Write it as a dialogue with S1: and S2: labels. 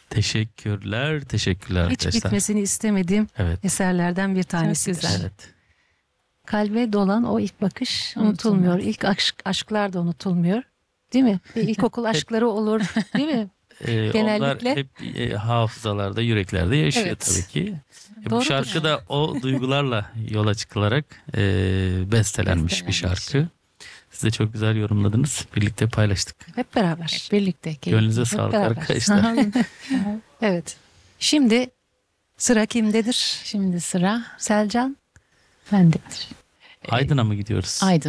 S1: Teşekkürler
S2: Hiç
S1: arkadaşlar.
S2: bitmesini istemediğim
S1: Evet.
S2: eserlerden bir tanesi.
S3: güzel.
S1: Evet.
S2: Kalbe dolan o ilk bakış
S3: Unutulmaz.
S2: unutulmuyor. İlk aşklar da unutulmuyor. Değil mi? Bir ilkokul aşkları olur, değil mi?
S1: Onlar
S2: Genellikle.
S1: hep hafızalarda, yüreklerde yaşıyor
S2: Evet.
S1: tabii ki. Bu
S2: Doğrudur.
S1: şarkı da o duygularla yola çıkılarak bestelenmiş bir şarkı. Siz de çok güzel yorumladınız. Birlikte paylaştık.
S2: Hep beraber.
S3: Birlikte.
S1: Gönlünüze
S2: Hep
S1: sağlık
S2: beraber.
S1: arkadaşlar.
S2: Evet. Şimdi sıra kimdedir?
S3: Şimdi sıra
S2: Selcan.
S3: bendedir.
S1: Aydın'a mı gidiyoruz?
S3: Aydın.